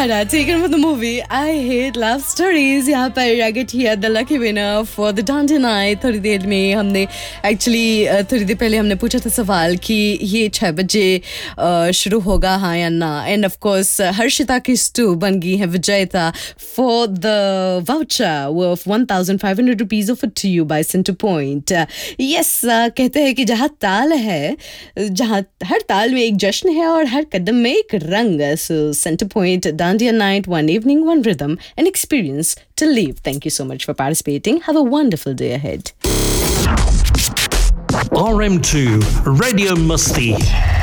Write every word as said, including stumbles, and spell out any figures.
Alright, taken from the movie I Hate Love Stories. यहाँ पर I get here the lucky winner for the Dandiya night. थोड़ी देर में हमने actually थोड़ी देर पहले हमने पूछा था सवाल कि ये छः बजे शुरू होगा हाँ या ना. And of course हर्षिता किस्तू बन गई है विजेता for the voucher worth one thousand five hundred rupees offered to you by Center Point. Uh, yes, uh, कहते हैं कि जहाँ ताल है, जहाँ हर ताल में एक जश्न है और हर कदम में एक रंग. So Center Point Dandiya night, one evening, one rhythm, an experience to live. Thank you so much for participating. Have a wonderful day ahead. R M two Radio Musti.